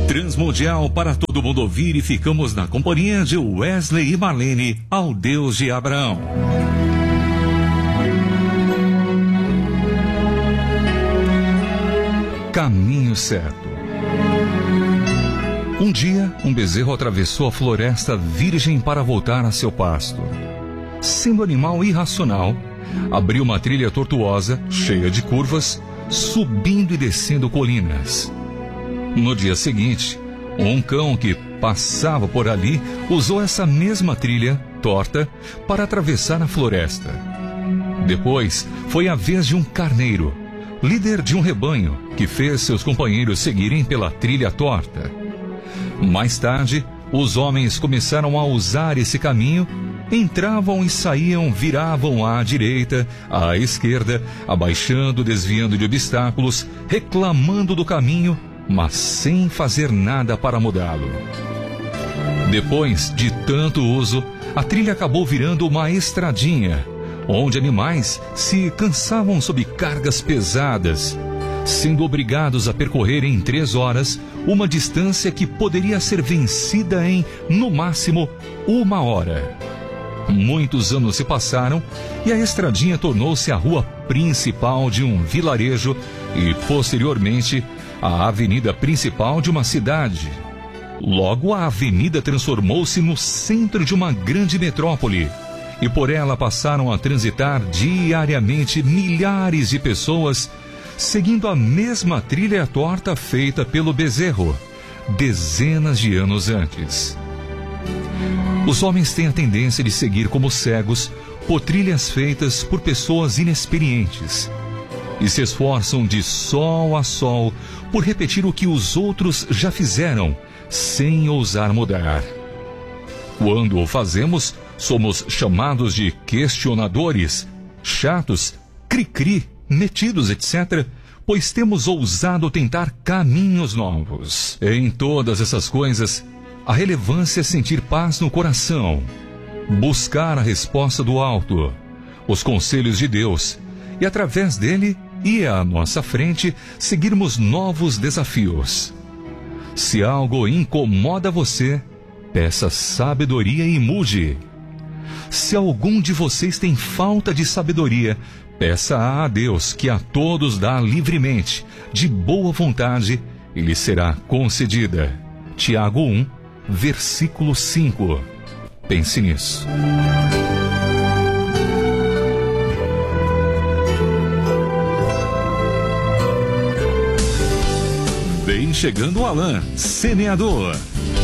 Transmundial para todo mundo ouvir e ficamos na companhia de Wesley e Marlene, ao Deus de Abraão. Caminho certo. Um dia, um bezerro atravessou a floresta virgem para voltar a seu pasto. Sendo animal irracional, abriu uma trilha tortuosa, cheia de curvas, subindo e descendo colinas. No dia seguinte, um cão que passava por ali usou essa mesma trilha torta para atravessar a floresta. Depois, foi a vez de um carneiro, líder de um rebanho, que fez seus companheiros seguirem pela trilha torta. Mais tarde, os homens começaram a usar esse caminho, entravam e saíam, viravam à direita, à esquerda, abaixando, desviando de obstáculos, reclamando do caminho, mas sem fazer nada para mudá-lo. Depois de tanto uso, a trilha acabou virando uma estradinha, onde animais se cansavam sob cargas pesadas, sendo obrigados a percorrer em 3 horas uma distância que poderia ser vencida em, no máximo, 1 hora. Muitos anos se passaram e a estradinha tornou-se a rua principal de um vilarejo e, posteriormente, a avenida principal de uma cidade. Logo, a avenida transformou-se no centro de uma grande metrópole e por ela passaram a transitar diariamente milhares de pessoas, seguindo a mesma trilha torta feita pelo bezerro, dezenas de anos antes. Os homens têm a tendência de seguir como cegos por trilhas feitas por pessoas inexperientes e se esforçam de sol a sol por repetir o que os outros já fizeram, sem ousar mudar. Quando o fazemos, somos chamados de questionadores, chatos, cri-cri, metidos, etc., pois temos ousado tentar caminhos novos. Em todas essas coisas, a relevância é sentir paz no coração, buscar a resposta do alto, os conselhos de Deus, e através dele e à nossa frente seguirmos novos desafios. Se algo incomoda você, peça sabedoria e mude. Se algum de vocês tem falta de sabedoria, peça a Deus, que a todos dá livremente, de boa vontade, e lhe será concedida. Tiago 1, versículo 5. Pense nisso. Vem chegando o Alain, semeador.